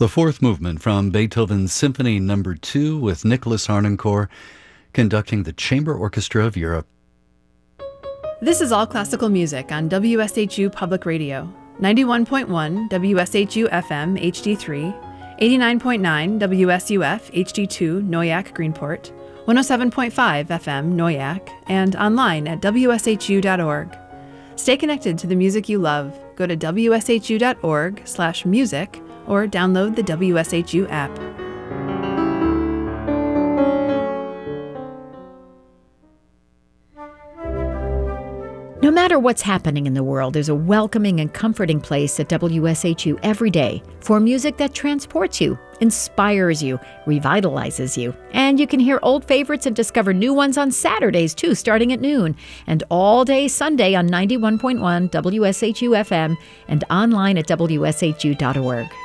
The fourth movement from Beethoven's Symphony No. 2 with Nicholas Harnoncourt conducting the Chamber Orchestra of Europe. This is All Classical Music on WSHU Public Radio, 91.1 WSHU FM HD3, 89.9 WSUF HD2 Noyak Greenport, 107.5 FM Noyak, and online at wshu.org. Stay connected to the music you love. Go to wshu.org/music or download the WSHU app. No matter what's happening in the world, there's a welcoming and comforting place at WSHU every day for music that transports you, inspires you, revitalizes you. And you can hear old favorites and discover new ones on Saturdays, too, starting at noon, and all day Sunday on 91.1 WSHU FM and online at WSHU.org.